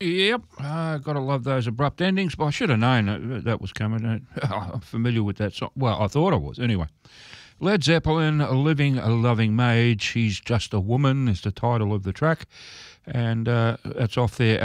Yep, gotta love those abrupt endings. But I should have known that was coming. I'm familiar with that song. Well, I thought I was. Anyway, Led Zeppelin, Living a Loving Maid. She's Just a Woman is the title of the track. And that's off their